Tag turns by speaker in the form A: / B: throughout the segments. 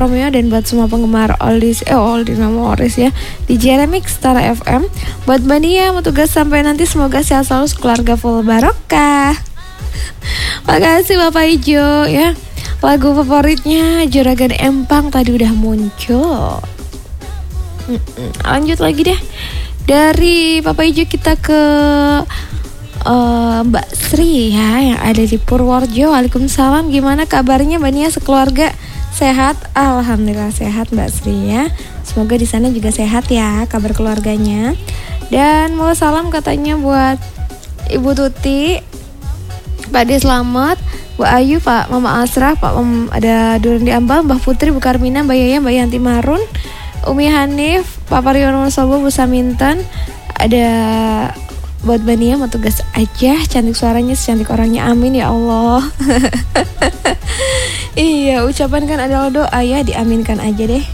A: Romeo dan buat semua penggemar oldies memories ya di Jeremix Tara FM. Buat Mbak Nia mau tugas sampai nanti, semoga sehat selalu, keluarga full barokah. Makasih Bapak Ijo ya. Lagu favoritnya Juragan Empang tadi udah muncul. Lanjut lagi deh. Dari Bapak Ijo kita ke Mbak Sri ya, yang ada di Purworejo. Waalaikumsalam, gimana kabarnya Mbak Nia sekeluarga? Sehat? Alhamdulillah sehat Mbak Sri ya. Semoga di sana juga sehat ya kabar keluarganya. Dan mau salam katanya buat Ibu Tuti, Pak De Slamet, Bu Ayu, Pak Mama Asraf, Pak ada Duren di Ambal, Mbah Putri, Bu Karmina, Mbak Yaya, Mbak Yanti Marun, Umi Hanif, Pak Pariono Sobo, Bu Samintan. Ada buat Mbak Nia mau tugas aja, cantik suaranya secantik orangnya, amin ya Allah. Iya, ucapan kan adalah doa ya, diaminkan aja deh.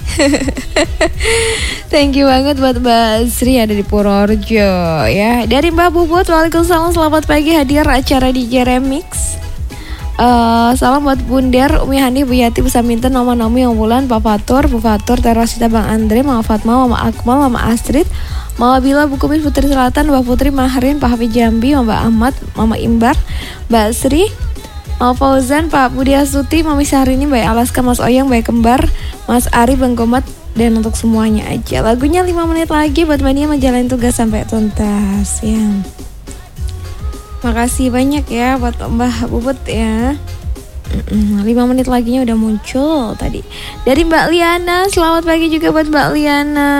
A: Thank you banget buat Mbak Sri ada di Purworejo ya. Dari Mbak Bubut, waalaikumsalam, selamat pagi, hadir acara di Jeremix. Salam buat Bundar, Umi Hani, Bu Yati, Bu Saminten, Mama Nomi, Om Bulan, Pak Fatur, Bu Fatur, Terosita, Bang Andre, Mama Fatma, Mama Akmal, Mama Astrid, Mama Bila, Bu Kumis, Putri Selatan, Mbak Putri, Mahrin, Pak Hafiz Jambi, Mama Ahmad, Mama Imbar, Mbak Sri, Mama Fauzan, Pak Budi Astuti, Mami Syahrini, Mbak Alaska, Mas Oyang, Mbak Kembar, Mas Ari, Bang Gomat, dan untuk semuanya aja. Lagunya 5 menit lagi buat Mbak Nia menjalani tugas sampai tuntas ya. Makasih banyak ya buat Mbak Bubut ya. 5 menit laginya udah muncul tadi. Dari Mbak Liana, selamat pagi juga buat Mbak Liana.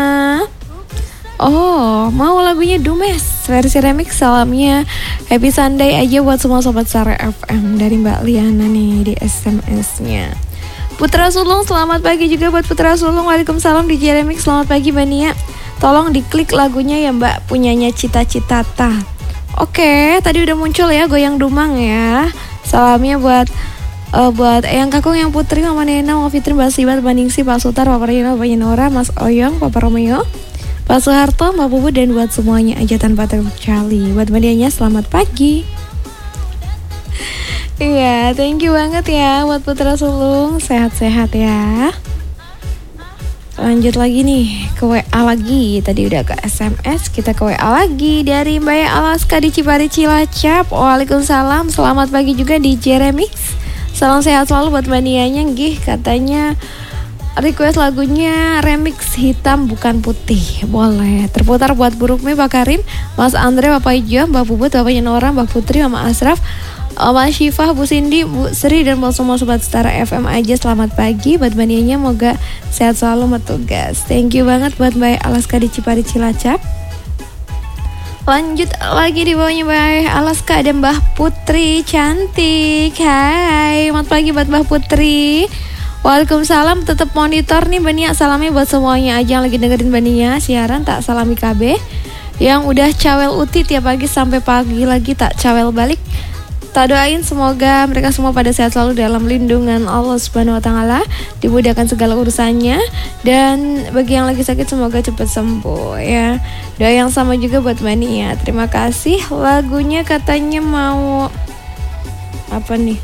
A: Oh, mau lagunya Dumes versi remix, salamnya Happy Sunday aja buat semua sobat Tara FM. Dari Mbak Liana nih di SMS-nya. Putra Sulung, selamat pagi juga buat Putra Sulung. Waalaikumsalam di Jeremix, selamat pagi Mbak Nia. Tolong diklik lagunya ya Mbak, punyanya Cita-Cita Ta. Oke, tadi udah muncul ya Goyang Dumang ya. Salamnya buat Eyang Kakung, Yang Putri, Mama Nena, Mama Fitri, Mbak Sibat, Mbak Ningsi, Pak Sutar, Pak Parino, Pak Yenora, Mas Oyong, Papa Romeo, Pak Soeharto, Mbak Bubu, dan buat semuanya aja tanpa terkecuali. Buat medianya selamat pagi. Iya, thank you banget ya buat Putra Sulung, sehat-sehat ya. Lanjut lagi nih ke WA lagi. Tadi udah ke SMS, kita ke WA lagi. Dari Mbak Alaska di Cipari Cilacap. Waalaikumsalam, selamat pagi juga di Jeremix. Salam sehat selalu buat Mbak Nianya nggih. Katanya request lagunya remix Hitam Bukan Putih. Boleh. Terputar buat Burukmi, Pak Karim, Mas Andre, Bapak Ijo, Mbak Bubut, Bapak Yenora, Mbak Putri, Mama Asraf, Mbak Syifah, Bu Cindy, Bu Sri, dan buat semua sobat Tara FM aja selamat pagi. Buat Mbak Nianya moga sehat selalu bertugas. Thank you banget buat Mbak Alaska di Cipari Cilacap. Lanjut lagi di bawahnya Mbak Alaska ada Mbah Putri cantik. Hai, selamat pagi buat Mbah Putri. Waalaikumsalam, tetap monitor nih Mbak Nia. Salamnya buat semuanya aja yang lagi dengerin Mbak Nia siaran, tak salami KB. Yang udah cawel uti tiap pagi sampai pagi lagi tak cawel balik. Tak doain semoga mereka semua pada sehat selalu dalam lindungan Allah Subhanahu wa taala, dimudahkan segala urusannya, dan bagi yang lagi sakit semoga cepat sembuh ya. Doa yang sama juga buat Mbak Nia. Terima kasih. Lagunya katanya mau apa nih?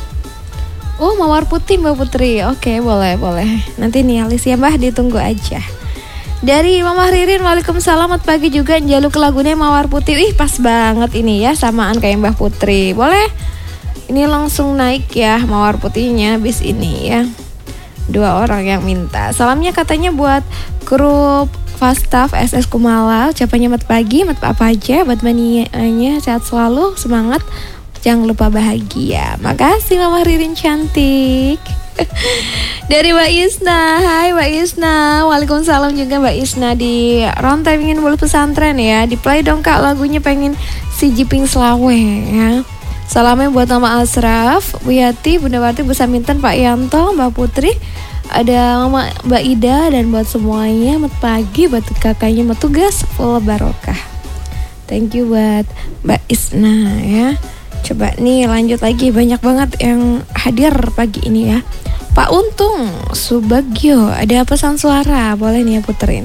A: Oh, Mawar Putih Mbak Putri. Oke, boleh. Nanti nih Alis ya Mbah, ditunggu aja. Dari Mama Ririn, waalaikumsalam, selamat pagi juga. Jaluk lagunya Mawar Putih. Ih, pas banget ini ya, samaan kayak Mbah Putri. Boleh? Ini langsung naik ya Mawar Putihnya bis ini ya. 2 orang yang minta. Salamnya katanya buat grup Fastaf SS Kumala. Ucapannya mat pagi, mat apa aja. Buat Manianya sehat selalu, semangat. Jangan lupa bahagia. Makasih Mama Ririn cantik. Dari Mbak Isna. Hai Mbak Isna. Waalaikumsalam juga Mbak Isna di Rontai ingin bulu pesantren ya. Di play dong Kak lagunya, pengen si Jiping Selawe ya. Salamnya buat Mama Asraf, Bu Yati, Bunda Wati, Bu Saminten, Pak Yanto, Mbak Putri, ada Mama Mbak Ida, dan buat semuanya mat pagi buat kakaknya mat tugas full barokah. Thank you buat Mbak Isna ya. Coba nih lanjut lagi, banyak banget yang hadir pagi ini ya. Pak Untung Subagio, ada pesan suara, boleh nih ya puterin.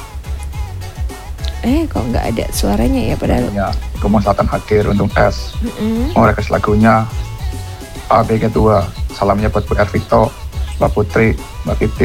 A: Kok nggak ada suaranya ya padahal.
B: Ya, Kemusatan hadir Untung S. Mau request lagunya ABG 2. Salamnya buat Bu Ervito, Mbak Putri, Mbak Titi,